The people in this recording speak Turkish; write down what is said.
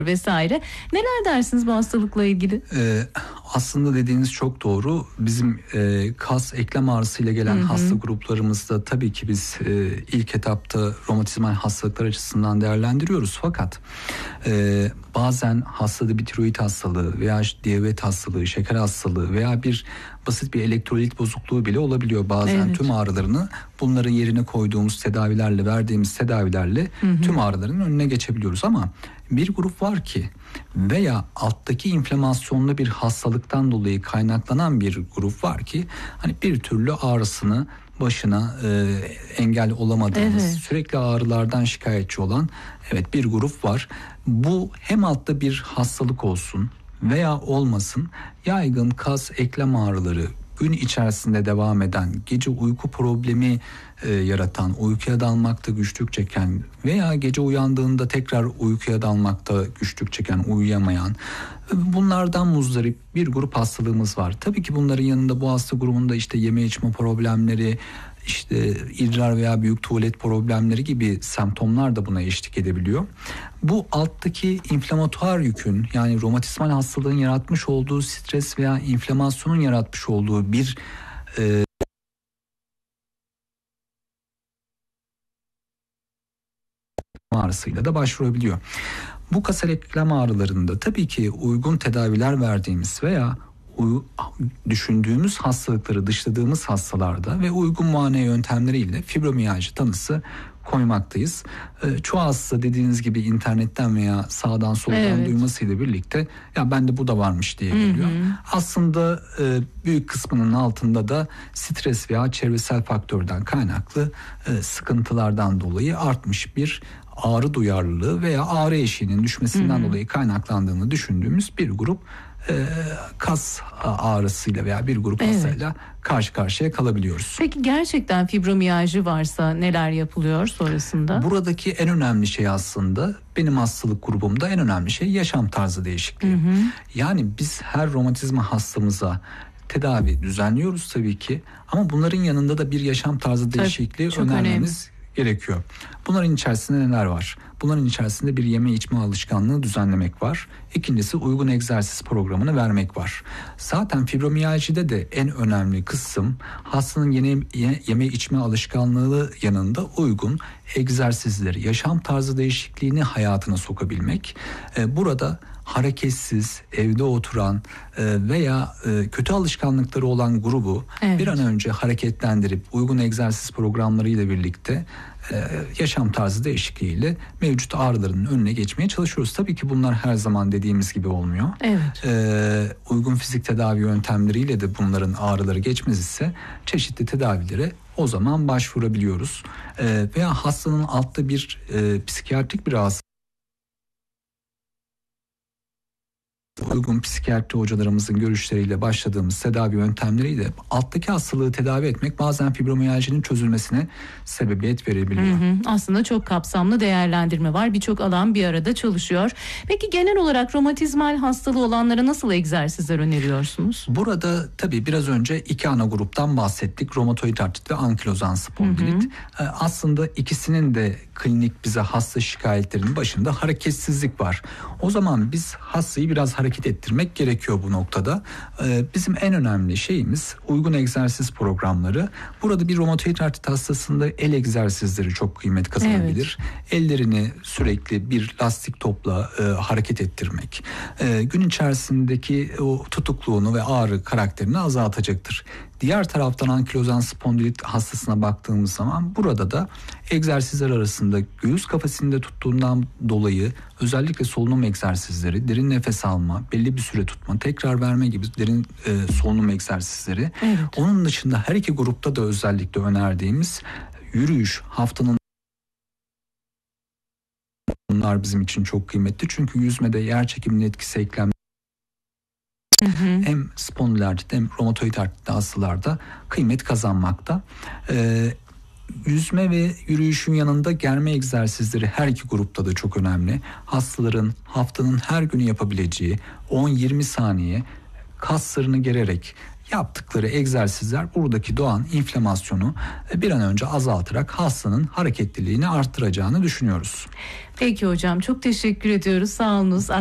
vesaire. Neler dersiniz bu hastalıkla ilgili? Aslında dediğiniz çok doğru. Bizim kas eklem ağrısıyla gelen hasta gruplarımızda tabii ki biz ilk etapta romatizmal hastalıklar açısından değerlendiriyoruz. Fakat bazen hastada bir tiroid hastalığı veya diyabet hastalığı, şeker hastalığı veya bir basit bir elektrolit bozukluğu bile olabiliyor. Bazen tüm ağrılarını bunların yerine koyduğumuz tedavilerle, verdiğimiz tedavilerle tüm ağrıların önüne geçebiliyoruz. Ama bir grup var ki veya alttaki inflamasyonlu bir hastalıktan dolayı kaynaklanan bir grup var ki hani bir türlü ağrısını başına engel olamadığımız, sürekli ağrılardan şikayetçi olan bir grup var. Bu hem altta bir hastalık olsun veya olmasın, yaygın kas eklem ağrıları, gün içerisinde devam eden, gece uyku problemi yaratan, uykuya dalmakta güçlük çeken veya gece uyandığında tekrar uykuya dalmakta güçlük çeken, uyuyamayan, bunlardan muzdarip bir grup hastalığımız var. Tabii ki bunların yanında bu hasta grubunda işte yeme içme problemleri, işte idrar veya büyük tuvalet problemleri gibi semptomlar da buna eşlik edebiliyor. Bu alttaki inflamatuar yükün, yani romatizmal hastalığın yaratmış olduğu stres veya inflamasyonun yaratmış olduğu bir ağrısıyla da başvurabiliyor. Bu kas eklem ağrılarında tabii ki uygun tedaviler verdiğimiz veya düşündüğümüz hastalıkları dışladığımız hastalarda ve uygun muayene yöntemleriyle fibromiyalji tanısı koymaktayız. Çoğu hasta dediğiniz gibi internetten veya sağdan soldan duymasıyla birlikte ya bende bu da varmış diye geliyor. Aslında büyük kısmının altında da stres veya çevresel faktörden kaynaklı sıkıntılardan dolayı artmış bir ağrı duyarlılığı veya ağrı eşiğinin düşmesinden dolayı kaynaklandığını düşündüğümüz bir grup kas ağrısıyla veya bir grup hastayla karşı karşıya kalabiliyoruz. Peki gerçekten fibromiyalji varsa neler yapılıyor sonrasında? Buradaki en önemli şey aslında benim hastalık grubumda en önemli şey yaşam tarzı değişikliği. Yani biz her romatizma hastamıza tedavi düzenliyoruz tabii ki, ama bunların yanında da bir yaşam tarzı değişikliği önermemiz gerekiyor. Bunların içerisinde neler var? Bunların içerisinde bir yeme içme alışkanlığı düzenlemek var. İkincisi uygun egzersiz programını vermek var. Zaten fibromiyajide de en önemli kısım hastanın yeme içme alışkanlığı yanında uygun egzersizleri, yaşam tarzı değişikliğini hayatına sokabilmek. Burada hareketsiz, evde oturan veya kötü alışkanlıkları olan grubu bir an önce hareketlendirip uygun egzersiz programları ile birlikte yaşam tarzı değişikliğiyle mevcut ağrıların önüne geçmeye çalışıyoruz. Tabii ki bunlar her zaman dediğimiz gibi olmuyor. Uygun fizik tedavi yöntemleriyle de bunların ağrıları geçmez ise çeşitli tedavilere o zaman başvurabiliyoruz. Veya hastanın altta bir psikiyatrik bir rahatsızlık, uygun psikiyatri hocalarımızın görüşleriyle başladığımız tedavi yöntemleriyle alttaki hastalığı tedavi etmek bazen fibromiyajinin çözülmesine sebebiyet verebiliyor. Aslında çok kapsamlı değerlendirme var. Birçok alan bir arada çalışıyor. Peki genel olarak romatizmal hastalığı olanlara nasıl egzersizler öneriyorsunuz? Burada tabii biraz önce iki ana gruptan bahsettik. Romatoid artrit ve ankilozan spondilit. Aslında ikisinin de klinik bize hasta şikayetlerinin başında hareketsizlik var. O zaman biz hastayı biraz hareket ettirmek gerekiyor bu noktada. Bizim en önemli şeyimiz uygun egzersiz programları. Burada bir romatoid artrit hastasında el egzersizleri çok kıymet kazanabilir. Ellerini sürekli bir lastik topla hareket ettirmek gün içerisindeki o tutukluğunu ve ağrı karakterini azaltacaktır. Diğer taraftan ankilozan spondilit hastasına baktığımız zaman burada da egzersizler arasında göğüs kafesinde tuttuğundan dolayı özellikle solunum egzersizleri, derin nefes alma, belli bir süre tutma, tekrar verme gibi derin solunum egzersizleri. Onun dışında her iki grupta da özellikle önerdiğimiz yürüyüş, haftanın bunlar bizim için çok kıymetli. Çünkü yüzmede yer çekiminin etkisi eklemde hem spondilartrit hem romatoid artrit hastalarda kıymet kazanmakta. Yüzme ve yürüyüşün yanında germe egzersizleri her iki grupta da çok önemli. Hastaların haftanın her günü yapabileceği 10-20 saniye kaslarını gererek yaptıkları egzersizler buradaki doğan inflamasyonu bir an önce azaltarak hastanın hareketliliğini arttıracağını düşünüyoruz. Peki hocam, çok teşekkür ediyoruz. Sağ olunuz.